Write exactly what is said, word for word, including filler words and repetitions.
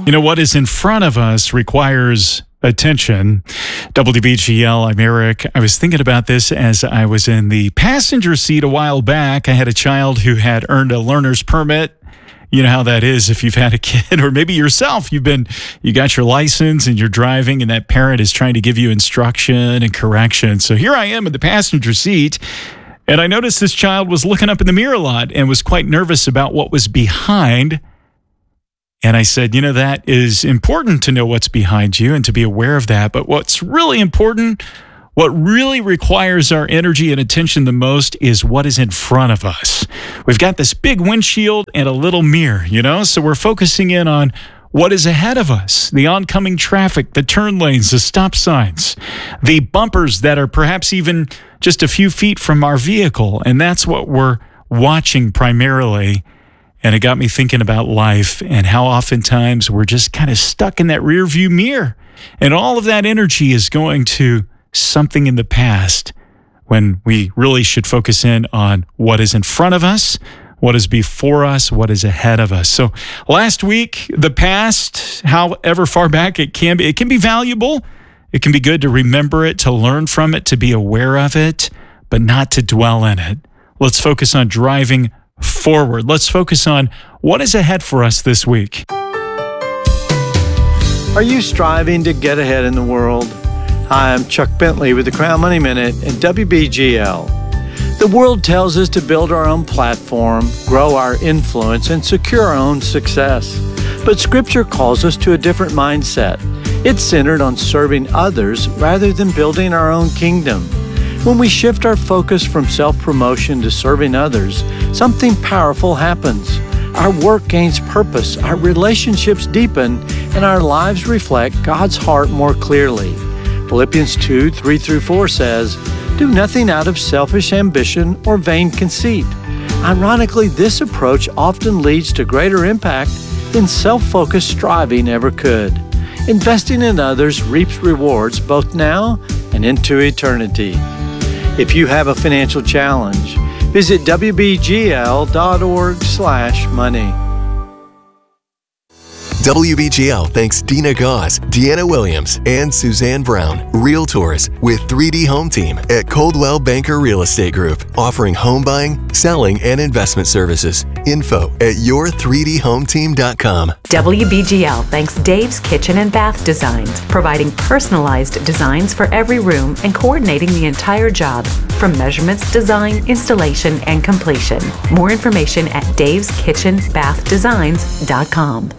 You know, what is in front of us requires attention. W B G L, I'm Eric. I was thinking about this as I was in the passenger seat a while back. I had a child who had earned a learner's permit. You know how that is if you've had a kid, or maybe yourself, you've been, you got your license and you're driving and that parent is trying to give you instruction and correction. So here I am in the passenger seat, and I noticed this child was looking up in the mirror a lot and was quite nervous about what was behind. And I said, you know, that is important to know what's behind you and to be aware of that. But what's really important, what really requires our energy and attention the most is what is in front of us. We've got this big windshield and a little mirror, you know, so we're focusing in on what is ahead of us, the oncoming traffic, the turn lanes, the stop signs, the bumpers that are perhaps even just a few feet from our vehicle. And that's what we're watching primarily. And it got me thinking about life and how oftentimes we're just kind of stuck in that rear view mirror. And all of that energy is going to something in the past when we really should focus in on what is in front of us, what is before us, what is ahead of us. So last week, the past, however far back it can be, it can be valuable. It can be good to remember it, to learn from it, to be aware of it, but not to dwell in it. Let's focus on driving forward. Let's focus on what is ahead for us this week. Are you striving to get ahead in the world? Hi, I'm Chuck Bentley with the Crown Money Minute and W B G L. The world tells us to build our own platform, grow our influence, and secure our own success. But Scripture calls us to a different mindset. It's centered on serving others rather than building our own kingdom. When we shift our focus from self-promotion to serving others, something powerful happens. Our work gains purpose, our relationships deepen, and our lives reflect God's heart more clearly. Philippians two, three through four says, "Do nothing out of selfish ambition or vain conceit." Ironically, this approach often leads to greater impact than self-focused striving ever could. Investing in others reaps rewards both now and into eternity. If you have a financial challenge, visit W B G L dot org slash money. W B G L thanks Dina Gauze, Deanna Williams, and Suzanne Brown, Realtors with three D Home Team at Coldwell Banker Real Estate Group, offering home buying, selling, and investment services. Info at your three D home team dot com. W B G L thanks Dave's Kitchen and Bath Designs, providing personalized designs for every room and coordinating the entire job, from measurements, design, installation, and completion. More information at daves kitchen bath designs dot com.